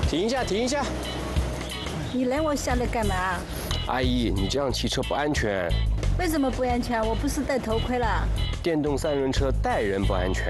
停一下，停一下！ 你拦我下来干嘛？ 阿姨，你这样骑车不安全。 为什么不安全？我不是戴头盔了。 电动三轮车带人不安全。